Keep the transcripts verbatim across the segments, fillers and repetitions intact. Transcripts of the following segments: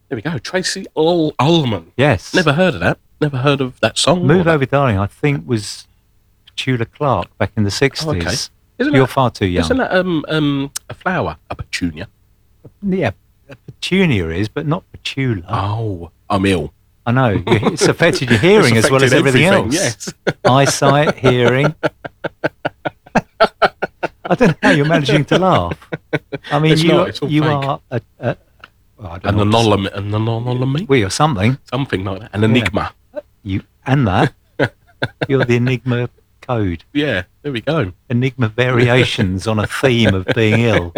There we go. Tracy Ul- Ullman. Yes. Never heard of that. Never heard of that song. Move or Over that. Darling, I think, was Petula Clark back in the sixties. Oh, okay. Isn't You're that, far too young. Isn't that um, um, a flower? A petunia? Yeah, a petunia is, but not Petula. Oh, I'm ill. I know. You- It's affected your hearing It's as well as affected everything everything, else. yes. Eyesight, hearing. I don't know how you're managing to laugh. I mean, It's you, not, it's all you fake. are a, a, well, I don't An know what to say. anomaly. An anomaly? Well, you're something. Something like that. An enigma. You and that. You're the Enigma code. Yeah, there we go. Enigma variations on a theme of being ill.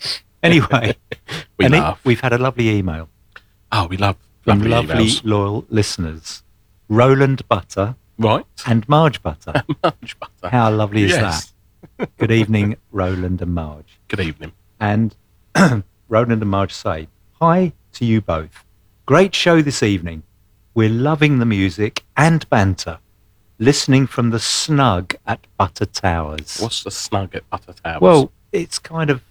Anyway, We and it- laugh. we've had a lovely email Oh, we love from lovely, lovely, emails. loyal listeners, Roland Butter Right? and Marge Butter. Much better. How lovely is Yes. that? Good evening, Roland and Marge. Good evening. And Roland and Marge say, hi to you both. Great show this evening. We're loving the music and banter. Listening from the snug at Butter Towers. What's the snug at Butter Towers? Well, it's kind of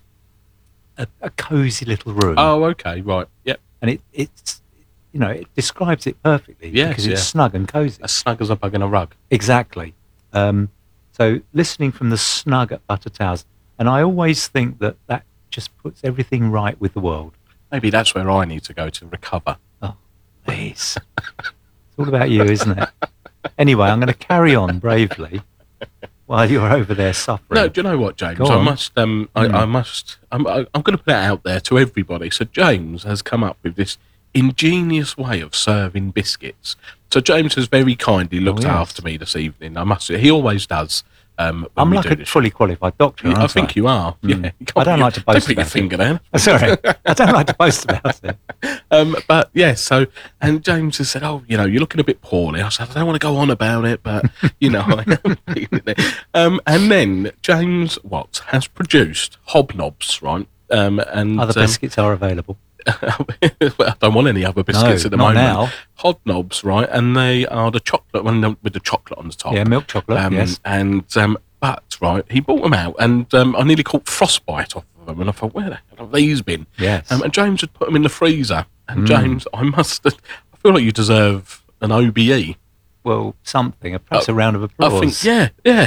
a, a cosy little room. Oh, okay, right. Yep. And it, it's, you know, it describes it perfectly. Yes, because it's yeah. snug and cozy. As snug as a bug in a rug. Exactly. Um, so listening from the snug at Butter Towers. And I always think that that just puts everything right with the world. Maybe that's where I need to go to recover. Oh, please. It's all about you, isn't it? Anyway, I'm going to carry on bravely while you're over there suffering. No, do you know what, James? Go I on. must, um, I, Mm. I must, I'm, I, I'm going to put it out there to everybody. So James has come up with this ingenious way of serving biscuits. So James has very kindly looked Oh, yes. after me this evening. I must say, he always does. Um, when I'm we like do a this. fully qualified doctor, Yeah, I aren't think you are. Mm. Yeah, You I can't don't put like your- to boast Don't put your about it. finger down. Sorry, I don't like to boast about it. Um, but yeah, so and James has said, "Oh, you know, you're looking a bit poorly." I said, "I don't want to go on about it, but you know." I am feeling it. Um, and then James Watts has produced hobnobs, right? Um, and Other um, biscuits are available. well, I don't want any other biscuits No, at the not moment. now. Hobnobs, right? And they are the chocolate one with the chocolate on the top. Yeah, milk chocolate, Um, yes. And um, but right, he bought them out, and um, I nearly caught frostbite off of them, and I thought, where the hell have these been? Yes. Um, and James had put them in the freezer, and Mm. James, I must, I feel like you deserve an O B E. Well, something, perhaps Uh, a round of I applause. think, yeah, yeah.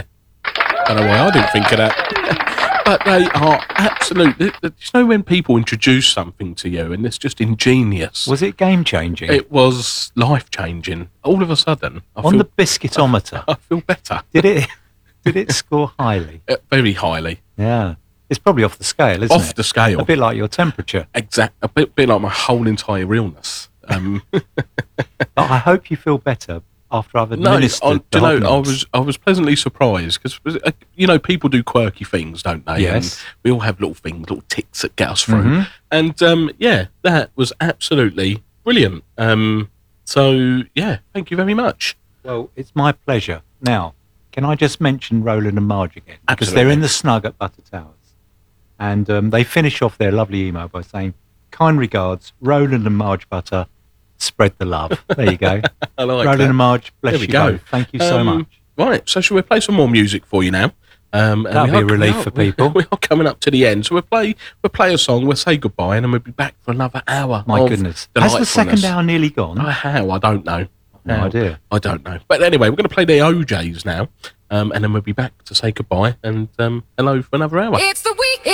I don't know why I didn't think of that. But they are absolutely. You know when people introduce something to you and it's just ingenious. Was it game changing? It was life changing. All of a sudden, I On feel, the biscuitometer, I feel better. did it did it score highly? Uh, very highly. Yeah. It's probably off the scale, isn't Off it? the scale. A bit like your temperature. Exact. A bit, bit like my whole entire illness. Um, But I hope you feel better after I've no, I, administered do the you know, I hobnobs. was I was pleasantly surprised because you know people do quirky things, don't they? Yes. And we all have little things, little ticks that get us through. Mhm. And um, yeah, that was absolutely brilliant. Um, so yeah, thank you very much. Well, it's my pleasure. Now, can I just mention Roland and Marge again? Because they're Absolutely. in the snug at Butter Towers. And um, they finish off their lovely email by saying, kind regards, Roland and Marge Butter, spread the love. There you go. I like Roland that. and Marge, bless There we you go. both. Thank you so Um, much. Right, so shall we play some more music for you now? Um, and That'd we be a are- relief we are- for people. We are coming up to the end, so we'll play we'll play a song, we'll say goodbye, and then we'll be back for another hour. My of goodness. Has the second delightfulness. hour nearly gone? Oh, how? I don't know. No How? idea. I don't know. But anyway, we're going to play the O Js now, um, and then we'll be back to say goodbye and um, hello for another hour. It's the weekend.